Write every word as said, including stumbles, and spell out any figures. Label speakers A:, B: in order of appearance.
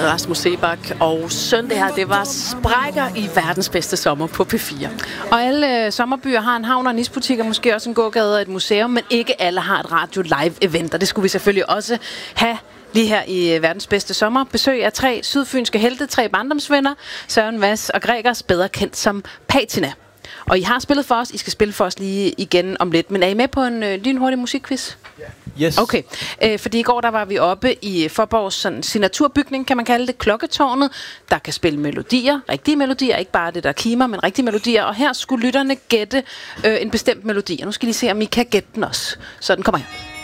A: Rasmus Seebach, og søndag her, det var sprækker i verdens bedste sommer på P fire.
B: Og alle øh, sommerbyer har en havn og en isbutik, og måske også en gågade og et museum, men ikke alle har et radio live event, og det skulle vi selvfølgelig også have lige her i verdens bedste sommer. Besøg af tre sydfynske helte, tre barndomsvenner, Søren Vas og Gregers, bedre kendt som Patina. Og I har spillet for os, I skal spille for os lige igen om lidt, men er I med på en øh, lynhurtig musikquiz?
C: Yes.
B: Okay, øh, fordi i går der var vi oppe i Faaborgs sådan, signaturbygning, kan man kalde det, Klokketårnet, der kan spille melodier, rigtige melodier, ikke bare det der kimer, men rigtige melodier, og her skulle lytterne gætte øh, en bestemt melodi, og nu skal I se, om I kan gætte den også. Så den kommer her.